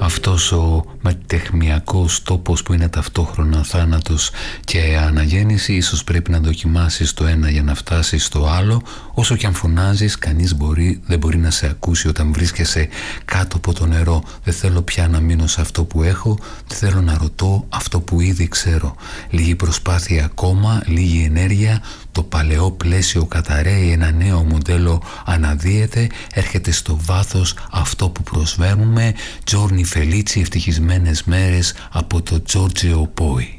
αυτός ο μετεχμιακός τόπος που είναι ταυτόχρονα θάνατος και αναγέννηση. Ίσως πρέπει να δοκιμάσεις το ένα για να φτάσεις στο άλλο. Όσο και αν φωνάζεις, κανείς δεν μπορεί να σε ακούσει όταν βρίσκεσαι κάτω από το νερό. Δεν θέλω πια να μείνω σε αυτό που έχω, δεν θέλω να ρωτώ αυτό που ήδη ξέρω. Λίγη προσπάθεια ακόμα, λίγη ενέργεια, το παλαιό πλαίσιο καταραίει, ένα νέο μοντέλο αναδύεται, έρχεται στο βάθος αυτό που προσφέρουμε. Τζόρνι Φελίτσι, ευτυχισμένες μέρες από το Giorgio Poi.